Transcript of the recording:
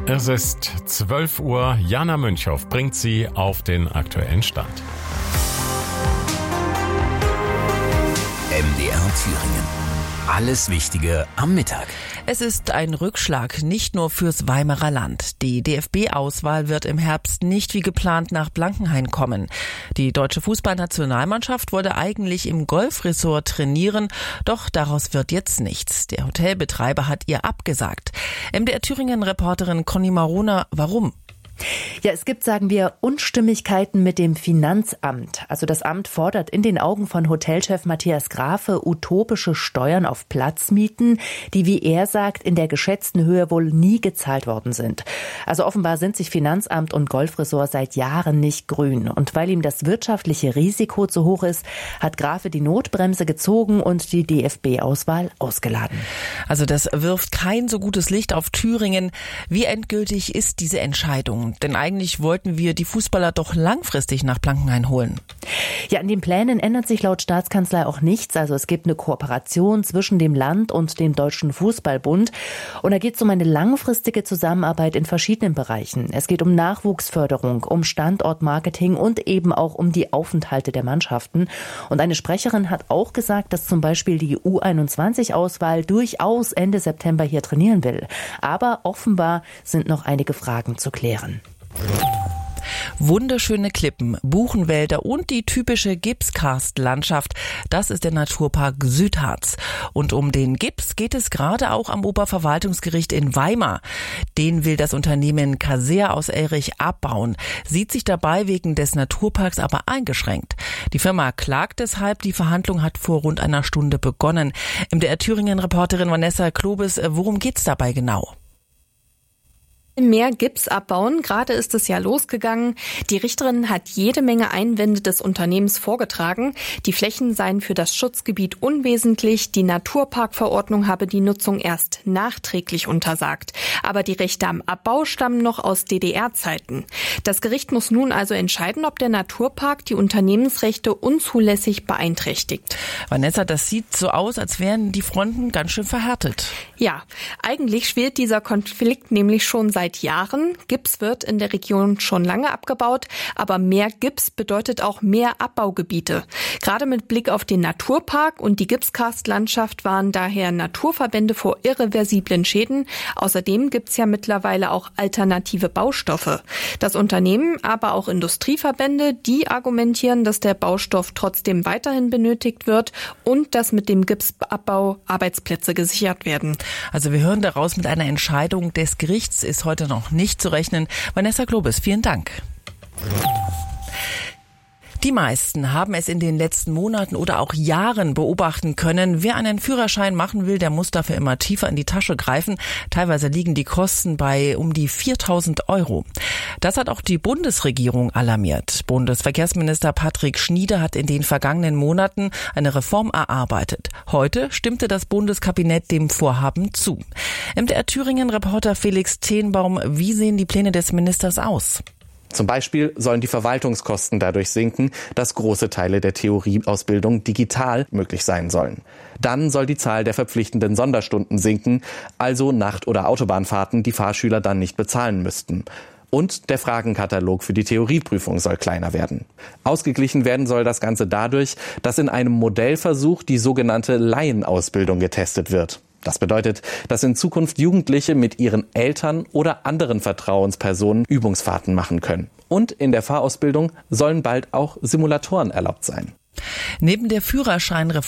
Es ist 12 Uhr. Jana Münchhoff bringt Sie auf den aktuellen Stand. MDR Thüringen. Alles Wichtige am Mittag. Es ist ein Rückschlag, nicht nur fürs Weimarer Land. Die DFB-Auswahl wird im Herbst nicht wie geplant nach Blankenhain kommen. Die deutsche Fußballnationalmannschaft wollte eigentlich im Golfresort trainieren, doch daraus wird jetzt nichts. Der Hotelbetreiber hat ihr abgesagt. MDR Thüringen-Reporterin Conny Marona, warum? Ja, es gibt, sagen wir, Unstimmigkeiten mit dem Finanzamt. Also das Amt fordert in den Augen von Hotelchef Matthias Grafe utopische Steuern auf Platzmieten, die, wie er sagt, in der geschätzten Höhe wohl nie gezahlt worden sind. Also offenbar sind sich Finanzamt und Golfresort seit Jahren nicht grün. Und weil ihm das wirtschaftliche Risiko zu hoch ist, hat Grafe die Notbremse gezogen und die DFB-Auswahl ausgeladen. Also das wirft kein so gutes Licht auf Thüringen. Wie endgültig ist diese Entscheidung? Denn eigentlich wollten wir die Fußballer doch langfristig nach Blankenhain holen. Ja, an den Plänen ändert sich laut Staatskanzlei auch nichts. Also es gibt eine Kooperation zwischen dem Land und dem Deutschen Fußballbund. Und da geht es um eine langfristige Zusammenarbeit in verschiedenen Bereichen. Es geht um Nachwuchsförderung, um Standortmarketing und eben auch um die Aufenthalte der Mannschaften. Und eine Sprecherin hat auch gesagt, dass zum Beispiel die U21-Auswahl durchaus Ende September hier trainieren will. Aber offenbar sind noch einige Fragen zu klären. Wunderschöne Klippen, Buchenwälder und die typische Gipskarstlandschaft, das ist der Naturpark Südharz. Und um den Gips geht es gerade auch am Oberverwaltungsgericht in Weimar. Den will das Unternehmen Kaser aus Elrich abbauen, sieht sich dabei wegen des Naturparks aber eingeschränkt. Die Firma klagt deshalb, die Verhandlung hat vor rund einer Stunde begonnen. MDR Thüringen-Reporterin Vanessa Klobes, worum geht's dabei genau? Mehr Gips abbauen. Gerade ist es ja losgegangen. Die Richterin hat jede Menge Einwände des Unternehmens vorgetragen. Die Flächen seien für das Schutzgebiet unwesentlich. Die Naturparkverordnung habe die Nutzung erst nachträglich untersagt. Aber die Rechte am Abbau stammen noch aus DDR-Zeiten. Das Gericht muss nun also entscheiden, ob der Naturpark die Unternehmensrechte unzulässig beeinträchtigt. Vanessa, das sieht so aus, als wären die Fronten ganz schön verhärtet. Ja, eigentlich schwelt dieser Konflikt nämlich schon seit Jahren. Gips wird in der Region schon lange abgebaut, aber mehr Gips bedeutet auch mehr Abbaugebiete. Gerade mit Blick auf den Naturpark und die Gipskarstlandschaft waren daher Naturverbände vor irreversiblen Schäden. Außerdem gibt's ja mittlerweile auch alternative Baustoffe. Das Unternehmen, aber auch Industrieverbände, die argumentieren, dass der Baustoff trotzdem weiterhin benötigt wird und dass mit dem Gipsabbau Arbeitsplätze gesichert werden. Also wir hören daraus, mit einer Entscheidung des Gerichts ist heute noch nicht zu rechnen. Vanessa Klobes, vielen Dank. Die meisten haben es in den letzten Monaten oder auch Jahren beobachten können. Wer einen Führerschein machen will, der muss dafür immer tiefer in die Tasche greifen. Teilweise liegen die Kosten bei um die 4.000 €. Das hat auch die Bundesregierung alarmiert. Bundesverkehrsminister Patrick Schnieder hat in den vergangenen Monaten eine Reform erarbeitet. Heute stimmte das Bundeskabinett dem Vorhaben zu. MDR Thüringen-Reporter Felix Tenbaum, wie sehen die Pläne des Ministers aus? Zum Beispiel sollen die Verwaltungskosten dadurch sinken, dass große Teile der Theorieausbildung digital möglich sein sollen. Dann soll die Zahl der verpflichtenden Sonderstunden sinken, also Nacht- oder Autobahnfahrten die Fahrschüler dann nicht bezahlen müssten. Und der Fragenkatalog für die Theorieprüfung soll kleiner werden. Ausgeglichen werden soll das Ganze dadurch, dass in einem Modellversuch die sogenannte Laienausbildung getestet wird. Das bedeutet, dass in Zukunft Jugendliche mit ihren Eltern oder anderen Vertrauenspersonen Übungsfahrten machen können. Und in der Fahrausbildung sollen bald auch Simulatoren erlaubt sein. Neben der Führerscheinreform